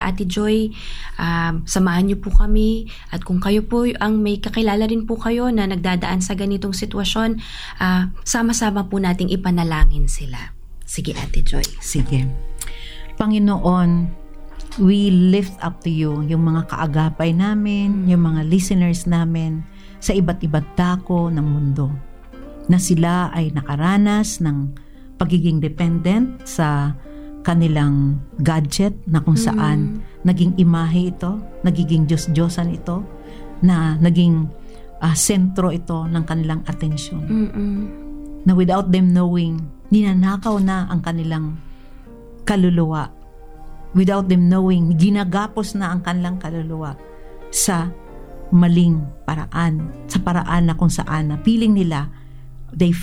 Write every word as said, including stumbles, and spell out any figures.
Ate Joy, um, samahan niyo po kami at kung kayo po ang may kakilala rin po kayo na nagdadaan sa ganitong sitwasyon, uh, sama-sama po nating ipanalangin sila. Sige, Ate Joy. Sige. Panginoon, we lift up to you yung mga kaagapay namin, yung mga listeners namin sa iba't iba't dako ng mundo na sila ay nakaranas ng pagiging dependent sa kanilang gadget na kung saan mm. naging imahe ito, nagiging Diyos-Diyosan ito, na naging uh, sentro ito ng kanilang atensyon. Mm-mm. Na without them knowing, ninanakaw na ang kanilang kaluluwa. Without them knowing, ginagapos na ang kanilang kaluluwa sa maling paraan, sa paraan na kung saan na feeling nila they